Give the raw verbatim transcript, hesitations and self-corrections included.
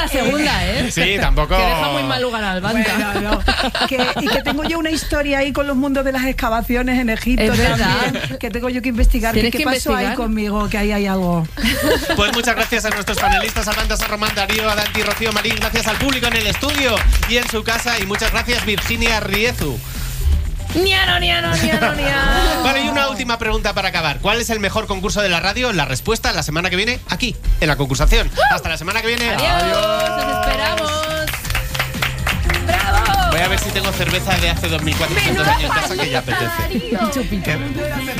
la segunda, ¿eh? Sí, tampoco. Que deja muy mal lugar al banda. Bueno, no. que, y que tengo yo una historia ahí con los mundos de las excavaciones en Egipto. Es verdad. También, que tengo yo que investigar. ¿Qué, Tienes qué que pasó investigar. ahí conmigo? Que ahí hay algo. Pues muchas gracias a nuestros panelistas, Amanda San Román, Darío, Adanti, Rocío Marín. Gracias al público en el estudio y en su casa. Y muchas gracias, Virginia Riezu. Niano, niano, niano, niano. Vale, y una última pregunta para acabar. ¿Cuál es el mejor concurso de la radio? La respuesta la semana que viene, aquí, en la concursación. Hasta la semana que viene. Adiós, nos esperamos. ¡Bravo! Voy a ver si tengo cerveza de hace dos mil cuatrocientos años en casa, que ya apetece. Chupito.